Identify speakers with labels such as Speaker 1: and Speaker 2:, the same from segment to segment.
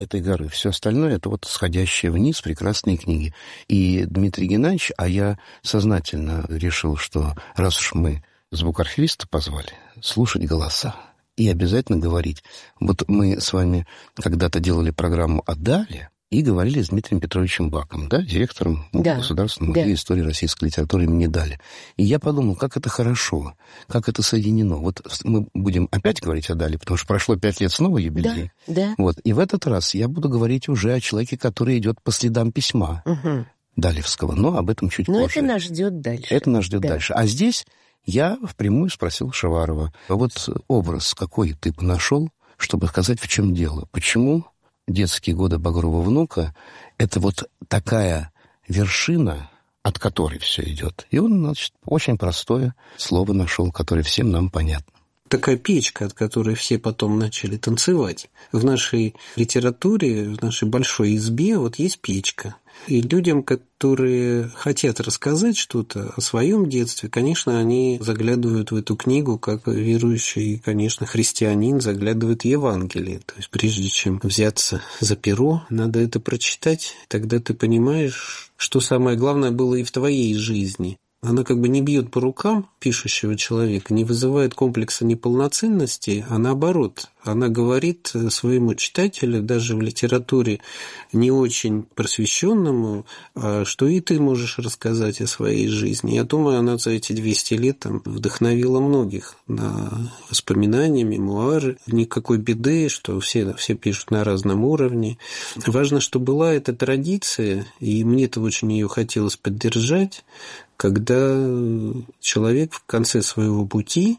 Speaker 1: этой горы. Все остальное — это вот сходящие вниз прекрасные книги. И Дмитрий Геннадьевич, а я сознательно решил, что раз уж мы звукоархивиста позвали, слушать голоса и обязательно говорить. Вот мы с вами когда-то делали программу о Дале и говорили с Дмитрием Петровичем Баком, да, директором Государственного музея истории российской литературы имени Дали. И я подумал, как это хорошо, как это соединено. Вот мы будем опять говорить о Дали, потому что прошло 5 лет снова юбилей.
Speaker 2: Да.
Speaker 1: Вот. И в этот раз я буду говорить уже о человеке, который идет по следам письма далевского, но об этом чуть позже.
Speaker 2: Но это нас ждет дальше.
Speaker 1: Это нас ждет дальше. А здесь я впрямую спросил Шаварова, а вот образ какой ты бы нашел, чтобы сказать, в чем дело? Почему детские годы Багрова внука — это вот такая вершина, от которой все идет? И он, значит, очень простое слово нашел, которое всем нам понятно.
Speaker 3: Такая печка, от которой все потом начали танцевать. В нашей литературе, в нашей большой избе вот есть печка. И людям, которые хотят рассказать что-то о своем детстве, конечно, они заглядывают в эту книгу, как верующий, конечно, христианин заглядывает в Евангелие. То есть прежде чем взяться за перо, надо это прочитать, тогда ты понимаешь, что самое главное было и в твоей жизни. Она как бы не бьет по рукам пишущего человека, не вызывает комплекса неполноценности, а наоборот, она говорит своему читателю, даже в литературе не очень просвещенному, что и ты можешь рассказать о своей жизни. Я думаю, она за эти 200 лет там вдохновила многих на воспоминания, мемуары. Никакой беды, что все пишут на разном уровне. Важно, что была эта традиция, и мне-то очень ее хотелось поддержать, когда человек в конце своего пути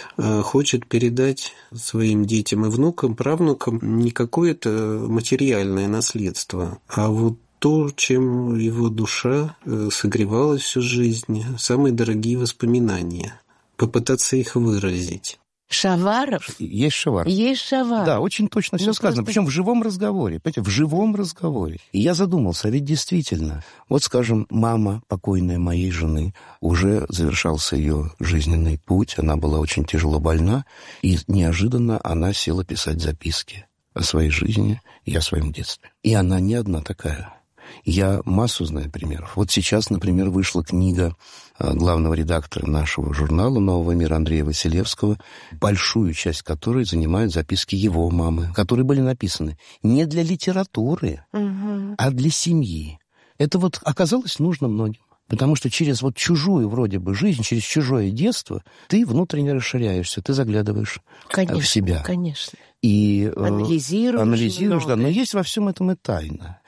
Speaker 3: хочет передать своим детям и внукам, правнукам не какое-то материальное наследство, а вот то, чем его душа согревалась всю жизнь, самые дорогие воспоминания, попытаться их выразить.
Speaker 2: Шаваров?
Speaker 1: Есть Шаваров.
Speaker 2: Есть Шаваров.
Speaker 1: Да, очень точно все сказано. Причем в живом разговоре. Понимаете, в живом разговоре. И я задумался, ведь действительно, вот, скажем, мама покойной моей жены, уже завершался ее жизненный путь, она была очень тяжело больна, и неожиданно она села писать записки о своей жизни и о своем детстве. И она не одна такая. Я массу знаю примеров. Вот сейчас, например, вышла книга главного редактора нашего журнала «Нового мира» Андрея Василевского, большую часть которой занимают записки его мамы, которые были написаны не для литературы, а для семьи. Это вот оказалось нужно многим. Потому что через вот чужую вроде бы жизнь, через чужое детство ты внутренне расширяешься, ты заглядываешь в себя.
Speaker 2: Конечно.
Speaker 1: И
Speaker 2: анализируешь,
Speaker 1: да. Но есть во всем этом и тайна.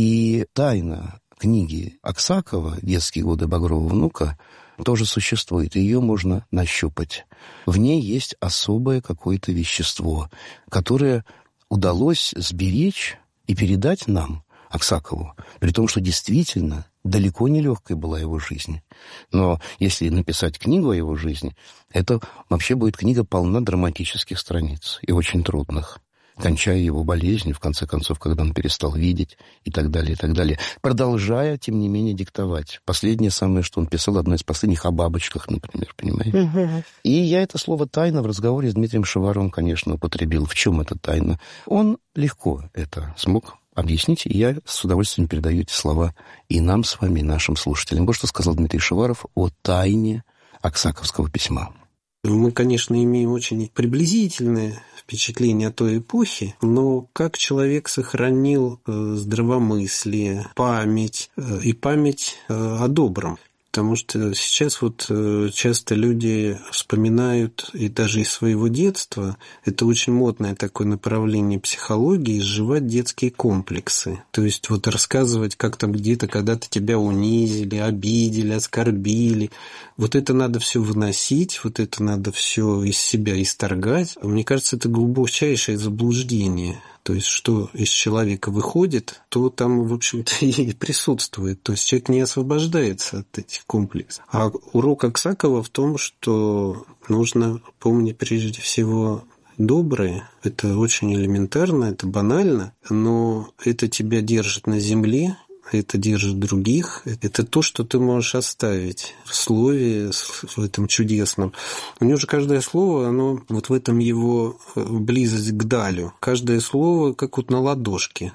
Speaker 1: И тайна книги Аксакова «Детские годы Багрова внука» тоже существует, и ее можно нащупать. В ней есть особое какое-то вещество, которое удалось сберечь и передать нам, Аксакову, при том, что действительно далеко не легкой была его жизнь. Но если написать книгу о его жизни, это вообще будет книга полна драматических страниц и очень трудных, кончая его болезнью, в конце концов, когда он перестал видеть и так далее, продолжая, тем не менее, диктовать. Последнее самое, что он писал, одно из последних о бабочках, например, понимаете? И я это слово «тайна» в разговоре с Дмитрием Шаваровым, конечно, употребил. В чем эта тайна? Он легко это смог объяснить, и я с удовольствием передаю эти слова и нам с вами, и нашим слушателям. Вот что сказал Дмитрий Шаваров о тайне Аксаковского письма.
Speaker 3: Мы, конечно, имеем очень приблизительное впечатление о той эпохе, но как человек сохранил здравомыслие, память и память о добром. Потому что сейчас вот часто люди вспоминают, и даже из своего детства, это очень модное такое направление психологии, изживать детские комплексы. То есть вот рассказывать, как там где-то когда-то тебя унизили, обидели, оскорбили. Вот это надо все выносить, вот это надо все из себя исторгать. Мне кажется, это глубочайшее заблуждение. То есть, что из человека выходит, то там, в общем-то, и присутствует. То есть, человек не освобождается от этих комплексов. А урок Аксакова в том, что нужно помнить прежде всего доброе. Это очень элементарно, это банально, но это тебя держит на земле, это держит других. Это то, что ты можешь оставить в слове, в этом чудесном. У него же каждое слово, оно вот в этом его близость к далю. Каждое слово как вот на ладошке.